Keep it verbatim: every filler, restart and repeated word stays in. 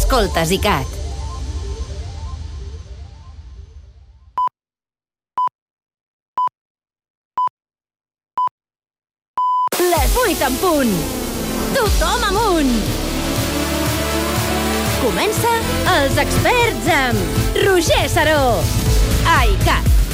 Escoltes ICAT. Les vuit en punt. Tothom amunt. Comença Els Experts amb Roger Saró. A ICAT.